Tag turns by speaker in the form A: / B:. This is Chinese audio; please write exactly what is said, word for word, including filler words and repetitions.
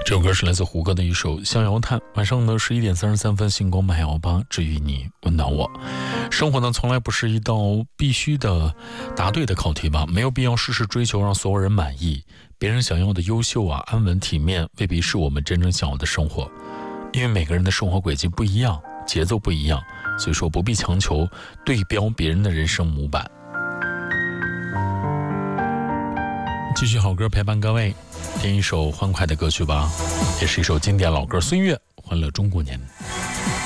A: 这首歌是来自胡歌的一首《逍遥叹》。晚上呢十一点三十三分，星光麦幺八治愈你，温暖我。生活呢从来不是一道必须的答对的考题吧，没有必要事事追求让所有人满意。别人想要的优秀啊、安稳体面，未必是我们真正想要的生活。因为每个人的生活轨迹不一样，节奏不一样，所以说不必强求对标别人的人生模板。继续好歌陪伴各位，听一首欢快的歌曲吧，也是一首经典老歌《孙悦》，欢乐中国年。